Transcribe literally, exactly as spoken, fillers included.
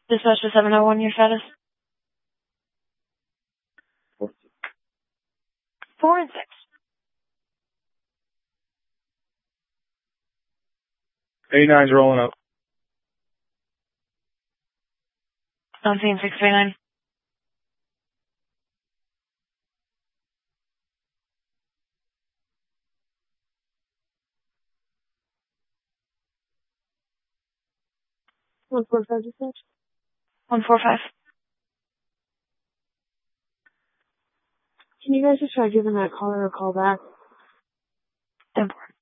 Dispatch to seven oh one, your status? Four and six. eighty-nine's rolling up. I'm seeing six eighty-nine. one four five dispatch. one four five. Can you guys just try giving that caller a call back? ten four.